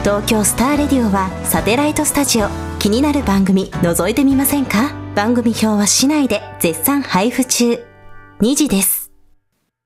東京スターレディオはサテライトスタジオ。気になる番組覗いてみませんか？番組表は市内で絶賛配布中。2時です。